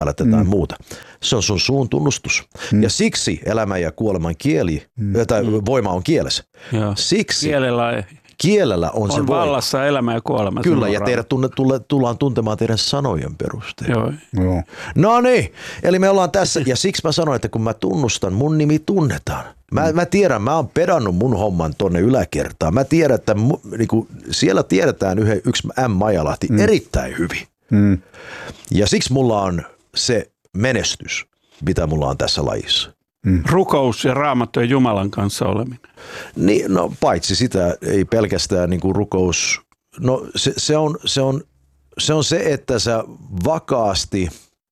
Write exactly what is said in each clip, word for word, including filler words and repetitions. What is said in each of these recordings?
Jumala tai mm. muuta. Se on sun suun tunnustus. Mm. Ja siksi elämän ja kuoleman kieli, mm. tai voima on kielessä. Joo. Siksi kielellä, kielellä on, on se voima. Vallassa elämä ja kuolema. Kyllä, ja teidät tunne, tulle, tullaan tuntemaan teidän sanojen perusteella. Joo. Joo. No niin, eli me ollaan tässä, ja siksi mä sanoin, että kun mä tunnustan, mun nimi tunnetaan. Mä, mä tiedän, mä oon pedannut mun homman tonne yläkertaan. Mä tiedän, että mu, niinku, siellä tiedetään yhden, yksi M. Maijalahti mm. erittäin hyvin. Mm. Ja siksi mulla on se menestys, mitä mulla on tässä lajissa. Mm. Rukous ja Raamattu ja Jumalan kanssa oleminen. Niin, no paitsi sitä, ei pelkästään niinku rukous. No se, se, on, se, on, se on se, että sä vakaasti,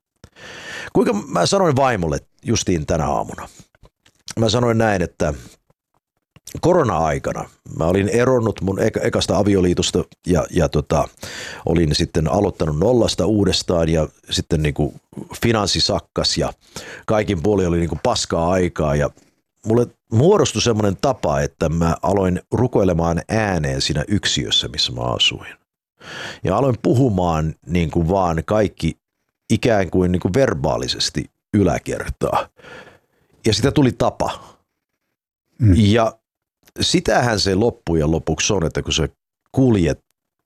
kuinka mä sanoin vaimolle justiin tänä aamuna. Mä sanoin näin, että korona-aikana mä olin eronnut mun eka, ekasta avioliitosta ja, ja tota, olin sitten aloittanut nollasta uudestaan ja sitten niinku finanssi sakkas ja kaikin puolin oli niinku paskaa aikaa ja mulle muodostui semmoinen tapa, että mä aloin rukoilemaan ääneen siinä yksiössä, missä mä asuin. Ja aloin puhumaan niinku vaan kaikki ikään kuin niinku verbaalisesti yläkertaa. Ja sitä tuli tapa. Mm. Ja sitähän se loppujen lopuksi on, että kun sä kuljet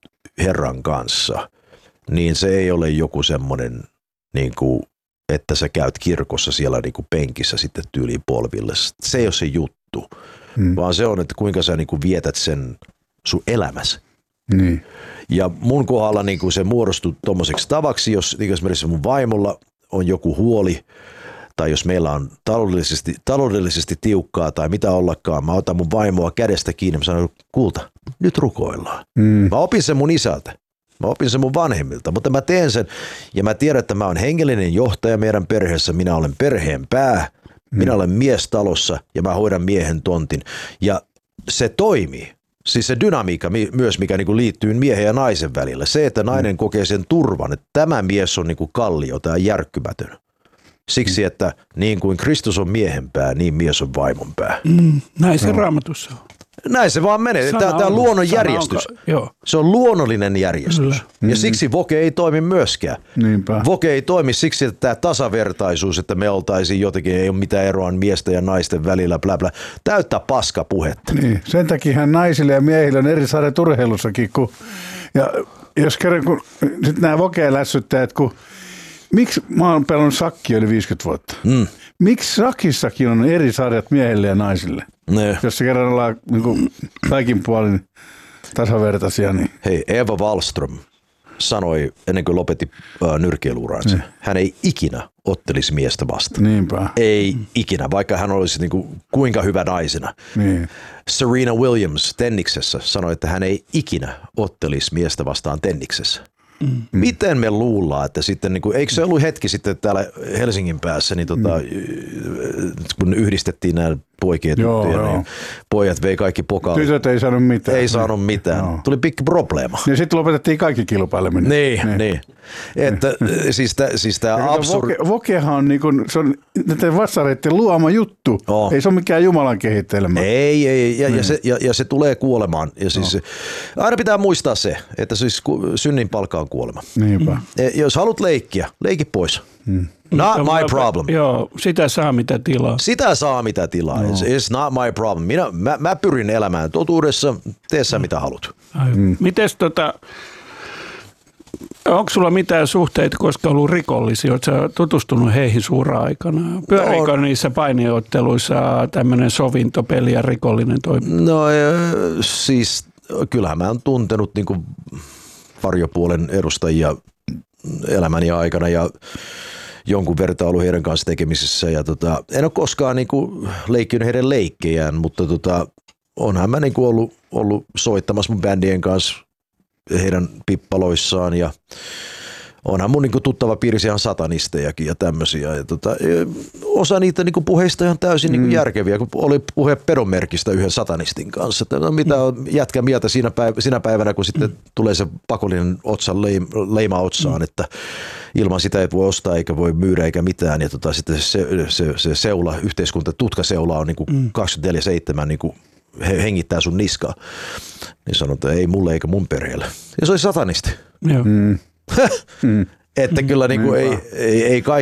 Herran kanssa, niin se ei ole joku semmoinen, niin kuin, että sä käyt kirkossa siellä niin kuin penkissä sitten tyyliin polville. Se ei ole se juttu, mm. vaan se on, että kuinka sä niin kuin vietät sen sun elämäsi. Niin. Ja mun kohdalla niin kuin se muodostui tommoseksi tavaksi, jos esimerkiksi mun vaimolla on joku huoli, tai jos meillä on taloudellisesti, taloudellisesti tiukkaa tai mitä ollakaan, mä otan mun vaimoa kädestä kiinni ja sanon, kulta, nyt rukoillaan. Mm. Mä opin sen mun isältä, mä opin sen mun vanhemmilta, mutta mä teen sen ja mä tiedän, että mä oon hengellinen johtaja meidän perheessä, minä olen perheen pää, mm. minä olen mies talossa ja mä hoidan miehen tontin ja se toimii. Siis se dynamiikka myös, mikä niinku liittyy miehen ja naisen välillä, se, että nainen mm. kokee sen turvan, että tämä mies on niinku kallio tai järkkymätön. Siksi, että niin kuin Kristus on miehen pää, niin mies on vaimon pää. Mm, näin se no. Raamatussa on. Näin se vaan menee. Sana Tämä on, on luonnon järjestys. Onko, se on luonnollinen järjestys. Kyllä. Ja mm. siksi Voke ei toimi myöskään. Niinpä. Voke ei toimi siksi, että tämä tasavertaisuus, että me oltaisiin jotenkin, ei ole mitään eroa miesten ja naisten välillä, bla bla. Täyttää paskapuhetta. Niin. Sen takia naisille ja miehille on eri sarjat urheilussakin. Kun, ja jos kerran, kun sitten nämä Voke-lässyttäjät, kun miksi mä oon pelannut sakkia yli viisikymmentä vuotta? Mm. Miksi sakissakin on eri sarjat miehille ja naisille? Ne. Jos se kerran ollaan niin kuin, kaikin puolin tasavertaisia. Niin. Hei, Eva Wallström sanoi ennen kuin lopetti äh, nyrkkeilyuraansa, ne. hän ei ikinä ottelisi miestä vastaan. Niinpä. Ei ikinä, vaikka hän olisi niin kuin, kuinka hyvä naisena. Niin. Serena Williams tenniksessä sanoi, että hän ei ikinä ottelisi miestä vastaan tenniksessä. Mm. Miten me luullaan, että sitten, niin kuin, eikö se ollut hetki sitten täällä Helsingin päässä, niin tota, mm. kun yhdistettiin nämä poikien tyttöjä, niin pojat vei kaikki pokaalit. Tytöt ei saanut mitään. Ei saanut mitään. Joo. Tuli pikki probleema. Ja sitten lopetettiin kaikki kilpaileminen. Niin, niin. niin. Että niin. siis tämä siis absurdi. Voke, Vokehan on, niin kuin, se on näiden vastareiden luoma juttu. Oh. Ei se ole mikään Jumalan kehittelemä. Ei, ei. Ja, niin. ja, se, ja, ja se tulee kuolemaan. Ja siis, oh. aina pitää muistaa se, että siis synnin palkka on kuolema. Niinpä. Jos haluat leikkiä, leiki pois. Hmm. Not my problem. Joo, sitä saa mitä tilaa. Sitä saa mitä tilaa. No. It's not my problem. Minä, mä, mä pyrin elämään totuudessa, tee sä mitä haluat. Mm. Mites tota, onko sulla mitään suhteita, koska on ollut rikollisia? Oletko sä tutustunut heihin suura-aikana? Pyöriikö no, niissä paineotteluissa tämmöinen sovintopeli ja rikollinen toiminta? No siis kyllähän mä oon tuntenut niin kuin varjopuolen edustajia elämäni aikana ja jonkun verran ollut heidän kanssa tekemisissä. Ja tota, en ole koskaan niinku leikkinyt heidän leikkejään, mutta tota, onhan mä niinku ollut, ollut soittamassa mun bändien kanssa heidän pippaloissaan ja onhan mun niinku tuttava piirissä ihan satanistejakin ja tämmöisiä. Ja tota, osa niitä niinku puheista on täysin niinku järkeviä, kun oli puhe pedonmerkistä yhden satanistin kanssa. Että no, mitä on jätkä mieltä siinä, päiv- siinä päivänä, kun sitten tulee se pakollinen otsan leima, leima otsaan, että ilman sitä ei voi ostaa eikä voi myydä eikä mitään. Ja tota, sitten se, se, se seula, yhteiskunta, tutkaseula on niinku kaksikymmentäneljä seitsemän niinku hengittää sun niskaa. Niin sanotaan, ei mulle eikä mun perheelle. Ja se oli satanisti. Joo. Mm. Että kyllä niinku ei, ei, ei kaikki